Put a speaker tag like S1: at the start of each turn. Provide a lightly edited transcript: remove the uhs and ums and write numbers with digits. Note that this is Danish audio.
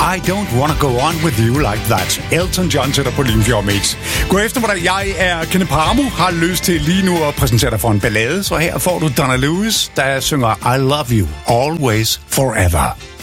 S1: I don't wanna go on with you like that. Elton John sætter på Limfjord Mates. God eftermiddag, jeg er Kenneth Paramo, har lyst til lige nu at præsentere dig for en ballade, så her får du Donna Lewis, der synger I Love You Always Forever.